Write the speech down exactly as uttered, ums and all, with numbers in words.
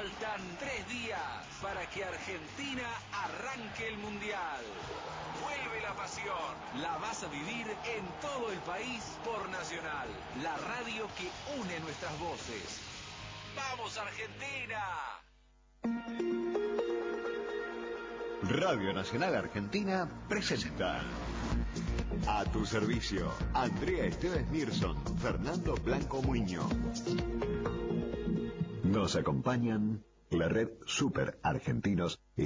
Faltan tres días para que Argentina arranque el Mundial. Vuelve la pasión. La vas a vivir en todo el país por Nacional, la radio que une nuestras voces. ¡Vamos, Argentina! Radio Nacional Argentina presenta A tu servicio, Andrea Esteves Mirson, Fernando Blanco Muñoz. Nos acompañan la red Super Argentinos.